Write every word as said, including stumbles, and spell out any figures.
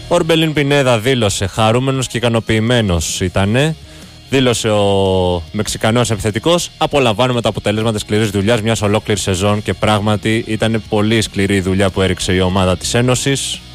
Ο Ορμπελίν Πινέδα δήλωσε χαρούμενος και ικανοποιημένος ήτανε. Δήλωσε ο Μεξικανός επιθετικός: απολαμβάνουμε τα αποτελέσματα της σκληρής δουλειάς μιας ολόκληρης σεζόν και πράγματι ήταν πολύ σκληρή η δουλειά που έριξε η ομάδα της Ένωσης.